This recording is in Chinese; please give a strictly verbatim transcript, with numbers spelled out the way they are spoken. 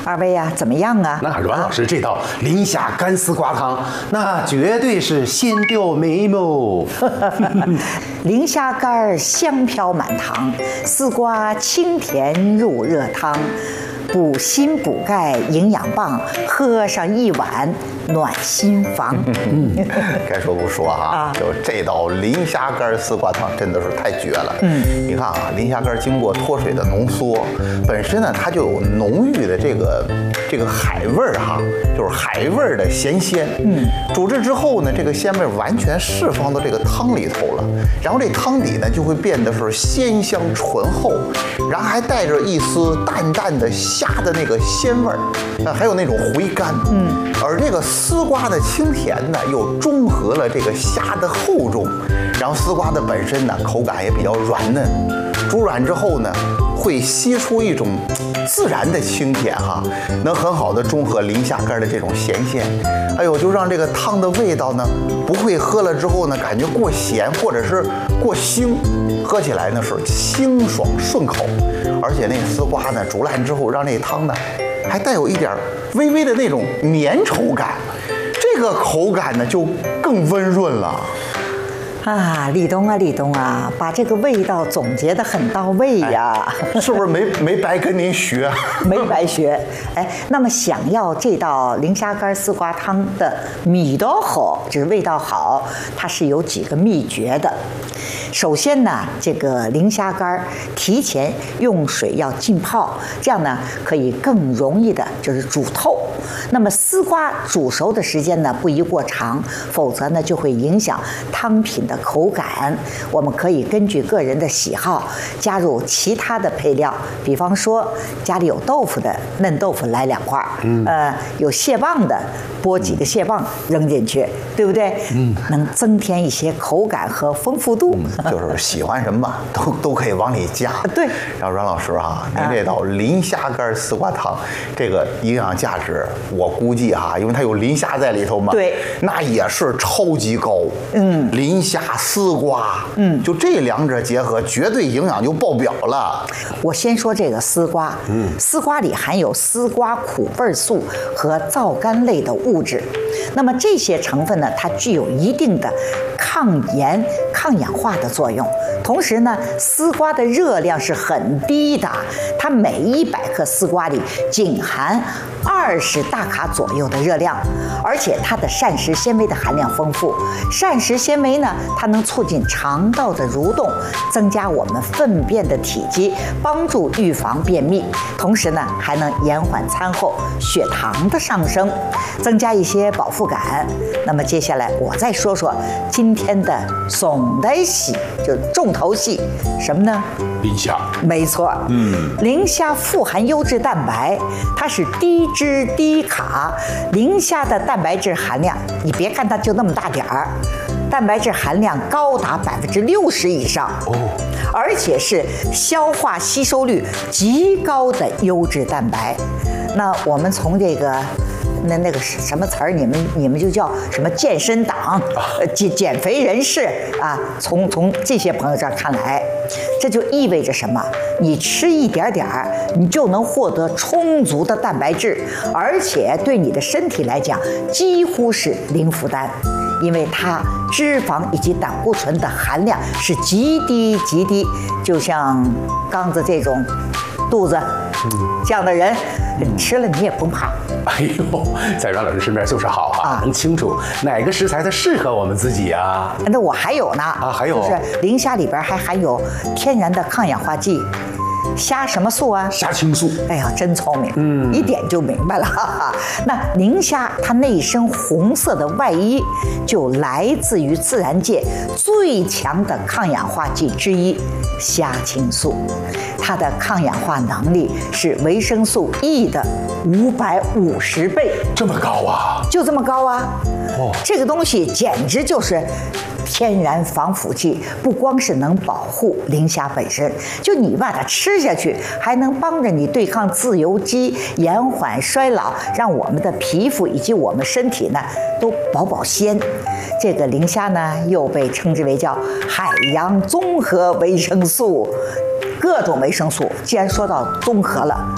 二位呀、啊，怎么样啊？ 那阮老师这道磷虾干丝瓜汤，那绝对是先掉眉毛。 磷虾干香飘满堂，丝瓜清甜入热汤。补心补钙营养棒，喝上一碗暖心房。 嗯，该说不说哈、啊，就这道磷虾干丝瓜汤真的是太绝了。嗯，你看啊，磷虾干经过脱水的浓缩，本身呢它就有浓郁的这个这个海味儿哈，就是海味儿的咸鲜。嗯，煮制之后呢，这个鲜味完全释放到这个汤里头了，然后这汤底呢就会变得是鲜香醇厚，然后还带着一丝淡淡的虾的那个鲜味儿，那还有那种回甘。嗯，而这个丝瓜的清甜呢，又中和了这个虾的厚重，然后丝瓜的本身呢口感也比较软嫩，煮软之后呢，会吸出一种自然的清甜哈，能很好的中和磷虾干的这种咸鲜，还有就让这个汤的味道呢不会喝了之后呢感觉过咸或者是过腥，喝起来呢是清爽顺口，而且那丝瓜呢煮烂之后，让这汤呢还带有一点微微的那种粘稠感，这个口感呢就更温润了。 啊，立冬啊，立冬啊，把这个味道总结得很到位呀、 哎，是不是没没白跟您学？ 没白学。哎，那么想要这道磷虾干丝瓜汤的味道好，就是味道好，它是有几个秘诀的。首先呢，这个磷虾干提前用水要浸泡，这样呢可以更容易的就是煮透。那么丝瓜煮熟的时间呢不宜过长，否则呢就会影响汤品的口感。我们可以根据个人的喜好加入其他的配料，比方说家里有豆腐的嫩豆腐来两块，嗯，呃，有蟹棒的剥几个蟹棒扔进去，对不对？嗯，能增添一些口感和丰富度。 嗯、就是喜欢什么都都可以往里加。 对。 然后阮老师哈、啊，您这道磷虾干丝瓜汤，这个营养价值我估计哈、啊，因为它有磷虾在里头嘛， 对， 那也是超级高。嗯，磷虾、丝瓜，嗯，就这两者结合，绝对营养就爆表了。 我先说这个丝瓜，嗯，丝瓜里含有丝瓜苦味素和皂苷类的物质，那么这些成分呢，它具有一定的抗炎、抗氧化的作用。同时呢，丝瓜的热量是很低的，它每一百克丝瓜里仅含二十大卡左右的热量，而且它的膳食纤维的含量丰富。膳食纤维呢，它能促进肠道的蠕动，增加我们粪便的体积，帮助预防便秘。同时呢，还能延缓餐后血糖的上升，增加一些饱腹感。那么接下来我再说说今天的总的戏，就是重头戏，什么呢？ 磷虾。 没错，嗯，磷虾富含优质蛋白，它是低脂低卡。磷虾的蛋白质含量，你别看它就那么大点儿，蛋白质含量高达百分之六十以上哦，而且是消化吸收率极高的优质蛋白。那我们从这个。那那个什么词儿，你们你们就叫什么健身党，呃减减肥人士啊？从从这些朋友这儿看来，这就意味着什么？你吃一点点儿，你就能获得充足的蛋白质，而且对你的身体来讲几乎是零负担，因为它脂肪以及胆固醇的含量是极低极低，就像刚子这种肚子这样的人，吃了你也不怕。 哎呦，在阮老师身边就是好啊，能清楚哪个食材它适合我们自己啊。 那我还有呢啊，还有就是磷虾里边还含有天然的抗氧化剂，虾什么素啊？ 虾青素。 哎呀，真聪明，嗯，一点就明白了。哈哈。那磷虾它那一身红色的外衣，就来自于自然界最强的抗氧化剂之一——虾青素。它的抗氧化能力是维生素 E 的五百五十倍， 这么高啊？ 就这么高啊！哦，这个东西简直就是天然防腐剂，不光是能保护磷虾本身，就你把它吃下去，还能帮着你对抗自由基，延缓衰老，让我们的皮肤以及我们身体呢都保保鲜。这个磷虾呢，又被称之为叫海洋综合维生素。各种维生素，既然说到综合了，